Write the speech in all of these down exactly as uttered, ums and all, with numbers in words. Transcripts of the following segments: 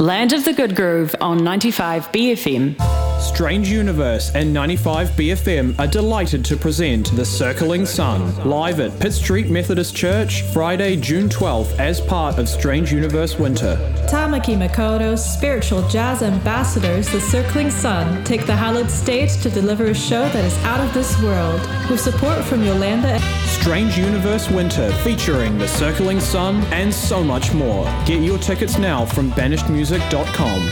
Land of the Good Groove on ninety-five B F M. Strange Universe and ninety-five B F M are delighted to present The Circling Sun, live at Pitt Street Methodist Church, Friday, June twelfth, as part of Strange Universe Winter. Tamaki Makoto's spiritual jazz ambassadors, The Circling Sun, take the hallowed stage to deliver a show that is out of this world, with support from Yolanda. Strange Universe Winter, featuring The Circling Sun and so much more. Get your tickets now from banished music dot com.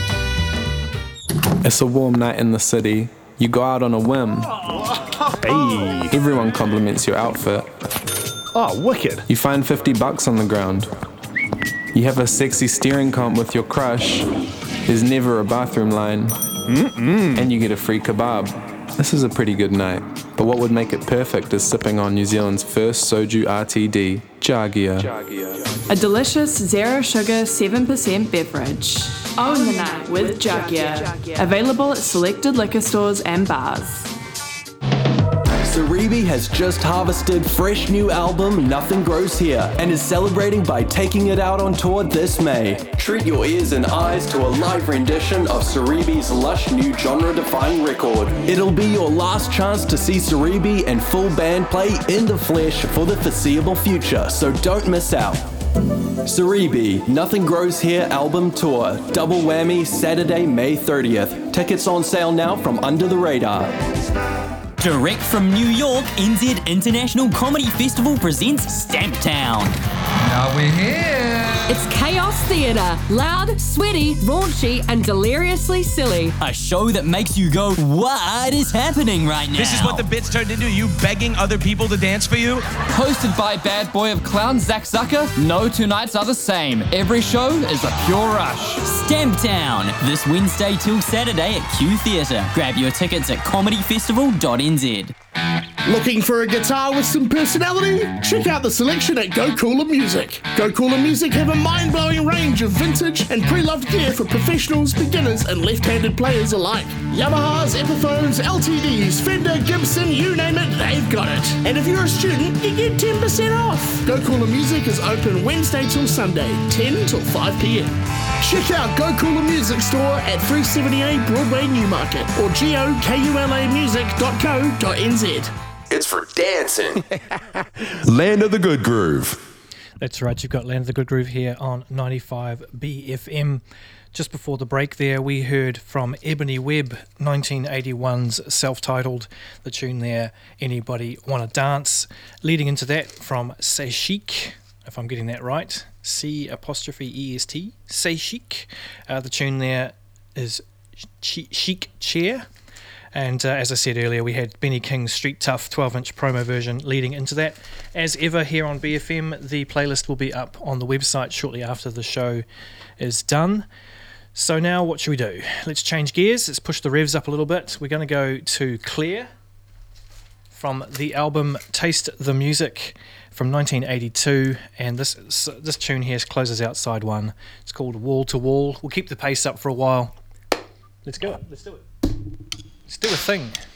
It's a warm night in the city. You go out on a whim. Hey. Everyone compliments your outfit. Oh, wicked. You find fifty bucks on the ground. You have a sexy steering comp with your crush. There's never a bathroom line. Mm-mm. And you get a free kebab. This is a pretty good night. But what would make it perfect is sipping on New Zealand's first soju R T D, Jagia. A delicious zero sugar seven percent beverage. Own the night with Jagia. Available at selected liquor stores and bars. Saribi has just harvested fresh new album Nothing Grows Here and is celebrating by taking it out on tour this May. Treat your ears and eyes to a live rendition of Saribi's lush new genre-defying record. It'll be your last chance to see Saribi and full band play in the flesh for the foreseeable future, so don't miss out. Saribi, Nothing Grows Here album tour, double whammy, Saturday, May thirtieth. Tickets on sale now from Under the Radar. Direct from New York, N Z International Comedy Festival presents Stamptown. Now we're here. It's Chaos Theatre. Loud, sweaty, raunchy, and deliriously silly. A show that makes you go, what is happening right now? This is what the bits turned into, you begging other people to dance for you? Hosted by bad boy of clowns, Zach Zucker, no two nights are the same. Every show is a pure rush. Stamptown, this Wednesday till Saturday at Q Theatre. Grab your tickets at comedy festival dot n z. Looking for a guitar with some personality? Check out the selection at Go Cooler Music. Go Cooler Music have a mind-blowing range of vintage and pre-loved gear for professionals, beginners and left-handed players alike. Yamahas, Epiphones, L T Ds, Fender, Gibson, you name it, they've got it. And if you're a student, you get ten percent off. Go Cooler Music is open Wednesday till Sunday, ten till five p.m. Check out Go Cooler Music Store at three seventy-eight Broadway, Newmarket or gokula music dot co dot n z. It's for dancing. Land of the Good Groove. That's right, you've got Land of the Good Groove here on ninety-five B F M. Just before the break there, we heard from Ebony Webb, nineteen eighty-one's self-titled, the tune there, Anybody Wanna Dance. Leading into that from Say Chic, if I'm getting that right, C apostrophe E S T, Say Chic. Uh, the tune there is Chic Chair. And uh, as I said earlier, we had Benny King's Street Tough twelve-inch promo version leading into that. As ever here on B F M, the playlist will be up on the website shortly after the show is done. So now what should we do? Let's change gears. Let's push the revs up a little bit. We're going to go to Claire from the album Taste the Music from nineteen eighty-two. And this this tune here closes out side one. It's called Wall to Wall. We'll keep the pace up for a while. Let's go. Let's do it. Let's do a thing.